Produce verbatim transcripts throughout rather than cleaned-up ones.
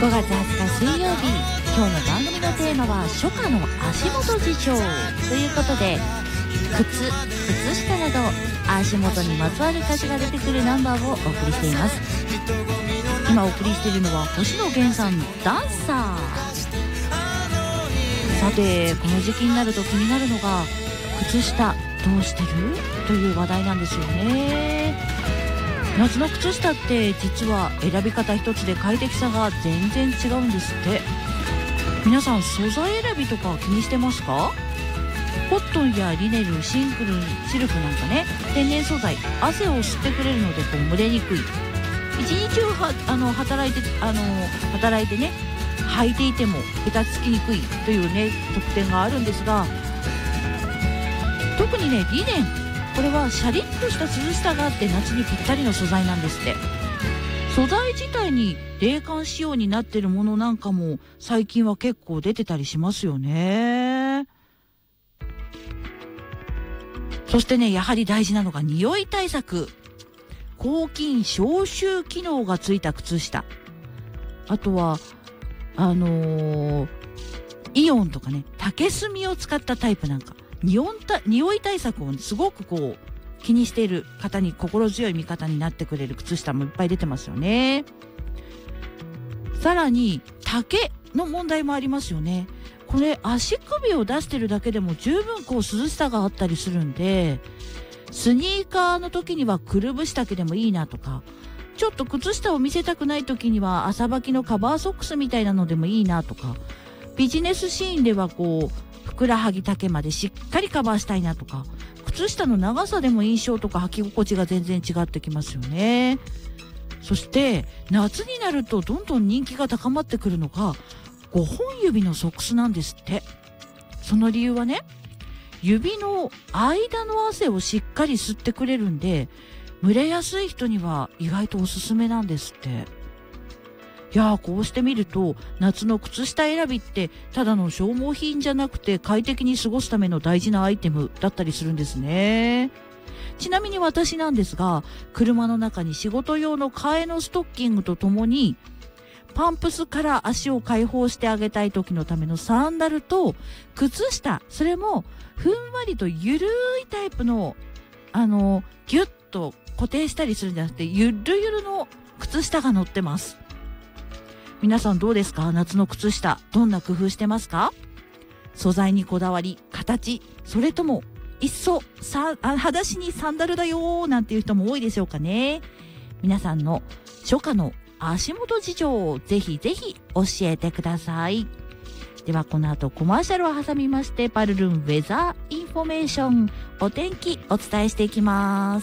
ごがつはつか水曜日、今日の番組のテーマは初夏の足元事情ということで、靴、靴下など足元にまつわる歌詞が出てくるナンバーをお送りしています。今お送りしているのは星野源さんのダンサー。さて、この時期になると気になるのが、靴下どうしてるという話題なんですよね。夏の靴下って実は選び方一つで快適さが全然違うんですって。皆さん素材選びとか気にしてますか？コットンやリネル、シンクル、シルクなんかね、天然素材、汗を吸ってくれるのでこう蒸れにくい。一日中はあの働いてあの働いてね、履いていてもべたつきにくいというね特典があるんですが、特にねリネン、これはシャリッとした涼しさがあって夏にぴったりの素材なんですって。素材自体に冷感仕様になってるものなんかも最近は結構出てたりしますよね。そしてね、やはり大事なのが匂い対策。抗菌消臭機能がついた靴下、あとはあのー、イオンとかね、竹炭を使ったタイプなんか、匂い対策をすごくこう気にしている方に心強い味方になってくれる靴下もいっぱい出てますよね。さらに竹の問題もありますよね。これ足首を出してるだけでも十分こう涼しさがあったりするんで、スニーカーの時にはくるぶし丈でもいいなとか、ちょっと靴下を見せたくない時には朝履きのカバーソックスみたいなのでもいいなとか、ビジネスシーンではこうふくらはぎ丈までしっかりカバーしたいなとか、靴下の長さでも印象とか履き心地が全然違ってきますよね。そして夏になるとどんどん人気が高まってくるのがごほん指のソックスなんですって。その理由はね、指の間の汗をしっかり吸ってくれるんで、蒸れやすい人には意外とおすすめなんですって。いやー、こうしてみると夏の靴下選びってただの消耗品じゃなくて快適に過ごすための大事なアイテムだったりするんですね。ちなみに私なんですが、車の中に仕事用の替えのストッキングとともにパンプスから足を解放してあげたい時のためのサンダルと靴下、それもふんわりとゆるいタイプのあのギュッと固定したりするんじゃなくて、ゆるゆるの靴下が載ってます。皆さんどうですか？夏の靴下どんな工夫してますか？素材にこだわり、形、それともいっそさあ裸足にサンダルだよなんていう人も多いでしょうかね。皆さんの初夏の足元事情をぜひぜひ教えてください。ではこの後コマーシャルを挟みまして、パルルンウェザーインフォメーション、お天気お伝えしていきます。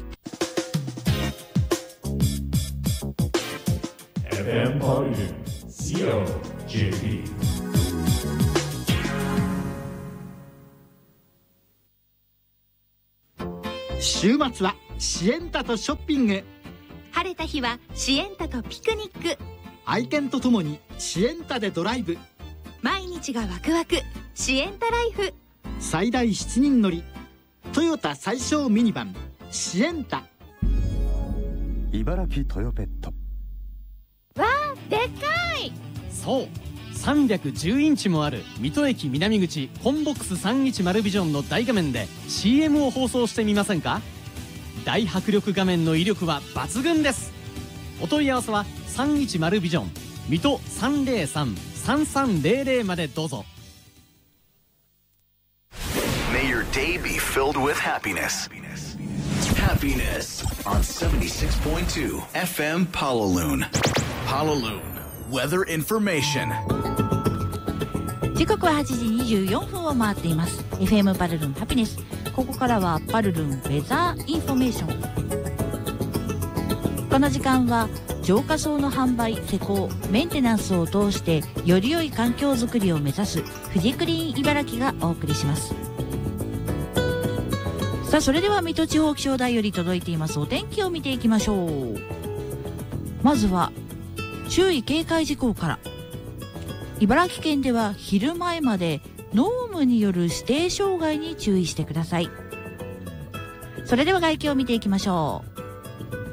エフエム パルルン シーオージェーピー。 週末はシエンタとショッピング、 晴れた日はシエンタとピクニック、 愛犬とともにシエンタでドライブ、 毎日がワクワクシエンタライフ、 最大しちにん乗りトヨタ最小ミニバンシエンタ。 茨城トヨペット。 わー、でっかい。 そうさんびゃくじゅうインチもある水戸駅南口コンボックスさんびゃくじゅうビジョンの大画面で シーエム を放送してみませんか？大迫力画面の威力は抜群です。お問い合わせはさんびゃくじゅうビジョン水戸 さんぜろさん さんさんぜろぜろ までどうぞ。 May your day be filled with happiness. Happiness on seventy-six point two エフエム Palaloon. Palaloon Weather Information. 時刻ははちじにじゅうよんぷんを回っています。 エフエム パルルンハピネス。ここからはパルルンウェザーインフォメーション。この時間は浄化槽の販売、施工、メンテナンスを通してより良い環境づくりを目指すフジクリーン茨城がお送りします。さあ、それでは水戸地方気象台より届いていますお天気を見ていきましょう。まずは注意警戒事項から。茨城県では昼前まで濃霧による指定障害に注意してください。それでは外気を見ていきましょう。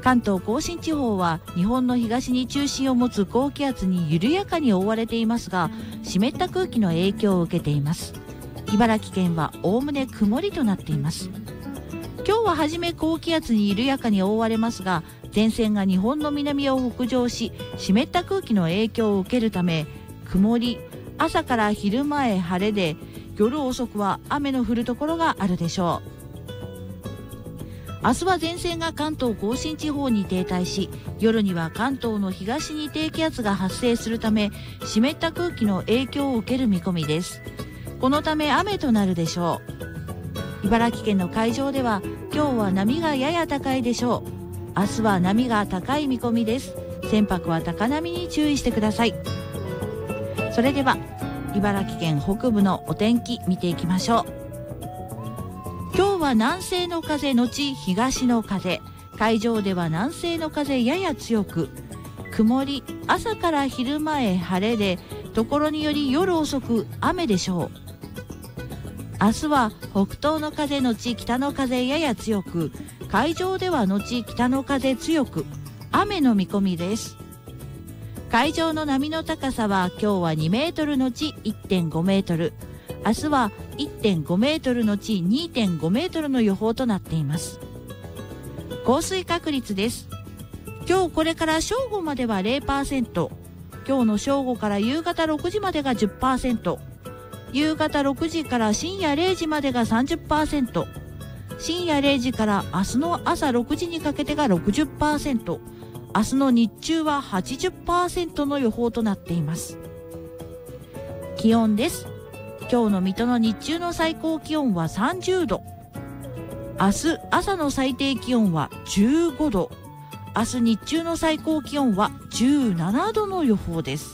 関東甲信地方は日本の東に中心を持つ高気圧に緩やかに覆われていますが、湿った空気の影響を受けています。茨城県はおおむね曇りとなっています。今日は初め高気圧に緩やかに覆われますが、前線が日本の南を北上し、湿った空気の影響を受けるため、曇り、朝から昼前晴れで、夜遅くは雨の降るところがあるでしょう。明日は前線が関東甲信地方に停滞し、夜には関東の東に低気圧が発生するため、湿った空気の影響を受ける見込みです。このため雨となるでしょう。茨城県の海上では今日は波がやや高いでしょう。明日は波が高い見込みです。船舶は高波に注意してください。それでは茨城県北部のお天気見ていきましょう。今日は南西の風のち東の風、海上では南西の風やや強く、曇り、朝から昼前晴れで、ところにより夜遅く雨でしょう。明日は北東の風のち北の風やや強く、海上ではのち北の風強く、雨の見込みです。海上の波の高さは今日はにメートルのち いってんごメートル、明日は いってんごメートルのち にてんごメートルの予報となっています。降水確率です。今日これから正午までは ゼロパーセント、今日の正午から夕方ろくじまでが じゅっパーセント、夕方ろくじから深夜れいじまでが さんじゅっパーセント、深夜れいじから明日の朝ろくじにかけてが ろくじゅっパーセント、明日の日中は はちじゅっパーセント の予報となっています。気温です。今日の水戸の日中の最高気温はさんじゅうど、明日朝の最低気温はじゅうごど、明日日中の最高気温はじゅうななどの予報です。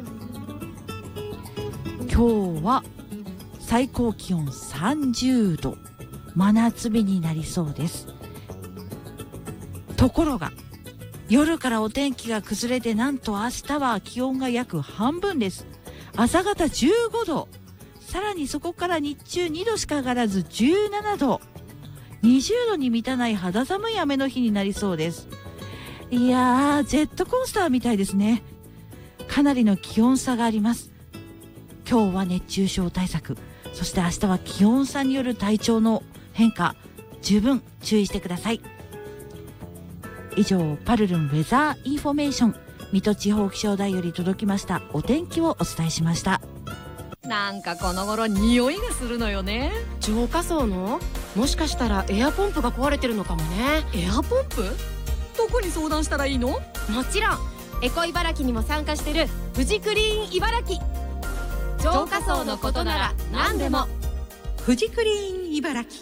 今日は最高気温さんじゅうど、真夏日になりそうです。ところが夜からお天気が崩れて、なんと明日は気温が約半分です。朝方じゅうごど、さらにそこから日中にどしか上がらずじゅうななど、にじゅうどに満たない肌寒い雨の日になりそうです。いやー、ジェットコースターみたいですね。かなりの気温差があります。今日は熱中症対策、そして明日は気温差による体調の変化、十分注意してください。以上、パルルンウェザーインフォメーション、水戸地方気象台より届きましたお天気をお伝えしました。 なんかこの頃匂いがするのよね。 浄化槽の、もしかしたらエアポンプが壊れてるのかもね。 エアポンプ？どこに相談したらいいの？ もちろんエコ茨城にも参加してるフジクリーン茨城。浄化槽のことなら何でも。 フジクリーン茨城。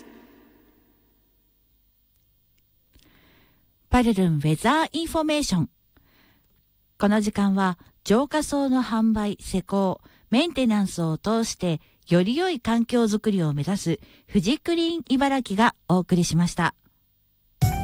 パルルンウェザーインフォメーション。この時間は浄化槽の販売、施工、メンテナンスを通してより良い環境づくりを目指すフジクリーン茨城がお送りしました。